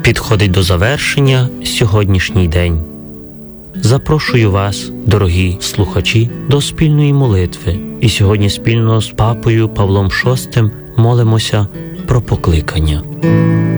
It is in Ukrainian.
підходить до завершення сьогоднішній день. Запрошую вас, дорогі слухачі, до спільної молитви. І сьогодні спільно з папою Павлом VI молимося про покликання.